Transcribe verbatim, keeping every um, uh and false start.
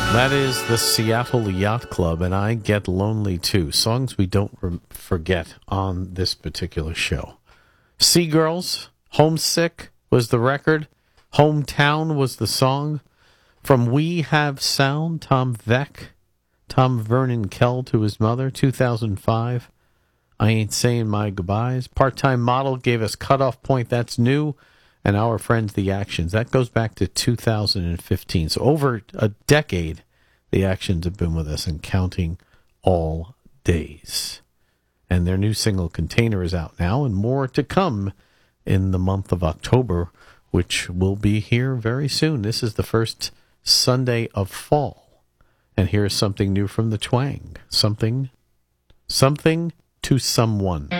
That is the Seattle Yacht Club, and I Get Lonely Too. Songs we don't re- forget on this particular show. Seagirls, Homesick was the record. Hometown was the song. From We Have Sound, Tom Veck, Tom Vernon Kell to his mother, two thousand five. I Ain't Saying My Goodbyes. Part-Time Model gave us Cutoff Point, that's new. And Our Friends, The Actions. That goes back to two thousand fifteen. So over a decade, the Actions have been with us and counting all days. And their new single, Container, is out now, and more to come in the month of October, which will be here very soon. This is the first Sunday of fall. And here's something new from the Twang. Something, something to someone.